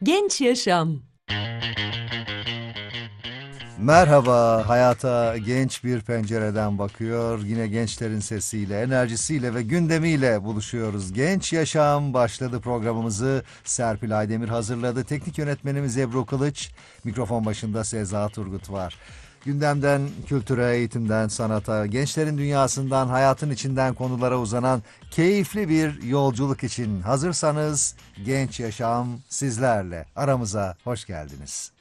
Genç Yaşam. Merhaba, hayata genç bir pencereden bakıyor. Yine gençlerin sesiyle, enerjisiyle ve gündemiyle buluşuyoruz. Genç Yaşam başladı programımızı. Serpil Aydemir hazırladı. Teknik yönetmenimiz Ebru Kılıç. Mikrofon başında Seza Turgut var. Gündemden kültüre, eğitimden sanata, gençlerin dünyasından, hayatın içinden konulara uzanan keyifli bir yolculuk için hazırsanız Genç Yaşam sizlerle. Aramıza hoş geldiniz.